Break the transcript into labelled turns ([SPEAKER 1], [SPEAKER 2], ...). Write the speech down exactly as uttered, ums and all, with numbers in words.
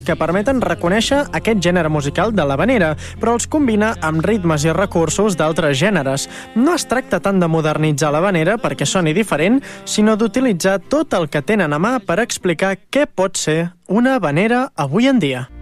[SPEAKER 1] que permeten reconèixer aquest gènere musical de l'havanera, però els combina amb ritmes i recursos d'altres gèneres. No es tracta tant de modernitzar l'havanera perquè soni diferent, sinó d'utilitzar tot el que tenen a mà per explicar què pot ser una havanera avui en dia.